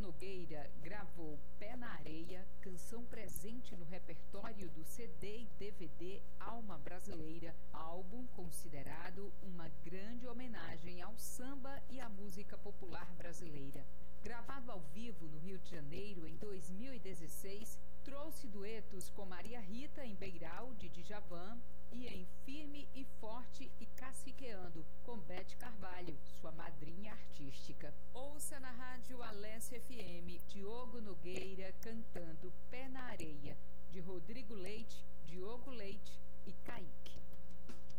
Nogueira gravou Pé na Areia, canção presente no repertório do CD e DVD Alma Brasileira, álbum considerado uma grande homenagem ao samba e à música popular brasileira. Gravado ao vivo no Rio de Janeiro em 2016, trouxe duetos com Maria Rita em Beiral, de Djavan, e em Firme e Forte e Caciqueando, com Beth Carvalho, sua madrinha artística. Ouça na rádio Alesse FM, Diogo Nogueira cantando Pé na Areia, de Rodrigo Leite, Diogo Leite e Kaique.